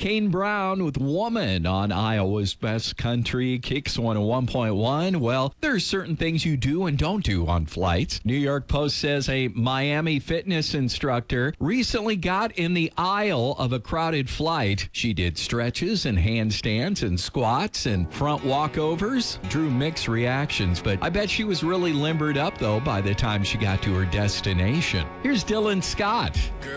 Kane Brown with Woman on Iowa's Best Country Kicks 101.1. Well, there are certain things you do and don't do on flights. New York Post says a Miami fitness instructor recently got in the aisle of a crowded flight. She did stretches and handstands and squats and front walkovers. Drew mixed reactions, but I bet she was really limbered up, though, by the time she got to her destination. Here's Dylan Scott.